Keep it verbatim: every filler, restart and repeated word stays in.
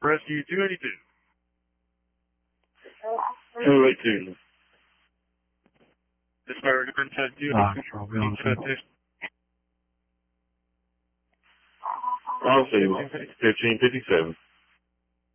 Rescue two eighty-two. two eighty-two. Dispatcher, different chat two. Ah, probably on Chat the two. I'll see you. fifteen fifty-seven.